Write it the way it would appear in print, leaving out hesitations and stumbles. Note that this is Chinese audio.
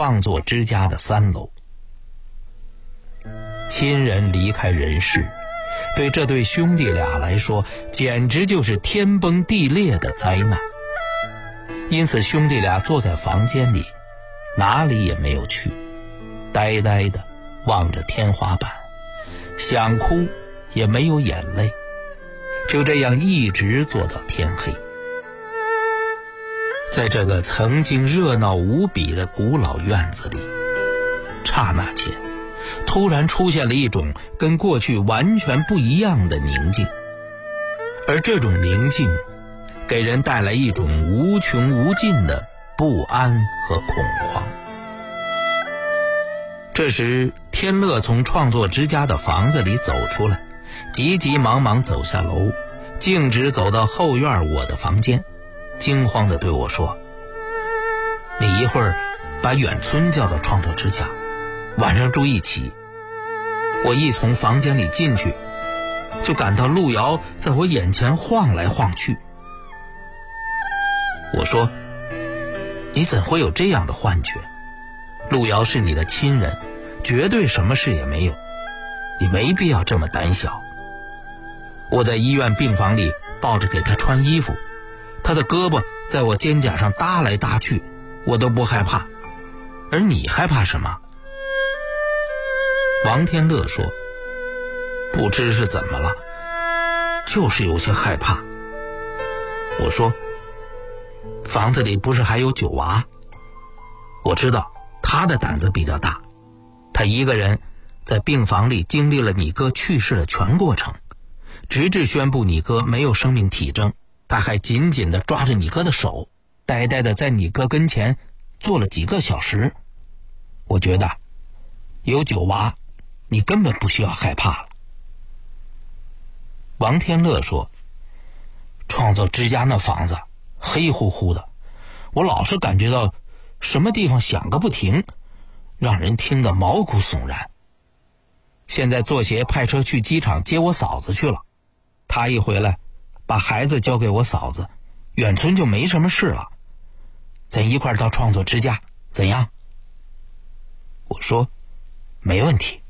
创作之家的3楼。亲人离开人世，对这对兄弟俩来说简直就是天崩地裂的灾难。因此兄弟俩坐在房间里，哪里也没有去，呆呆地望着天花板，想哭也没有眼泪，就这样一直坐到天黑。在这个曾经热闹无比的古老院子里，刹那间突然出现了一种跟过去完全不一样的宁静，而这种宁静给人带来一种无穷无尽的不安和恐慌。这时天乐从创作之家的房子里走出来，急急忙忙走下楼，径直走到后院我的房间，惊慌地对我说：“你一会儿把远村叫到创作之家，晚上住一起。”我一从房间里进去，就感到路遥在我眼前晃来晃去。我说：“你怎会有这样的幻觉？路遥是你的亲人，绝对什么事也没有，你没必要这么胆小。我在医院病房里抱着给他穿衣服，他的胳膊在我肩胛上搭来搭去，我都不害怕，而你害怕什么？”王天乐说：“不知是怎么了，就是有些害怕。”我说：“房子里不是还有九娃？我知道他的胆子比较大，他一个人在病房里经历了你哥去世的全过程，直至宣布你哥没有生命体征，他还紧紧地抓着你哥的手，呆呆地在你哥跟前坐了几个小时。我觉得有九娃，你根本不需要害怕了。”王天乐说：“创作之家那房子黑乎乎的，我老是感觉到什么地方响个不停，让人听得毛骨悚然。现在作协派车去机场接我嫂子去了，他一回来把孩子交给我嫂子，远村就没什么事了。咱一块儿到创作之家怎样？”我说：“没问题。”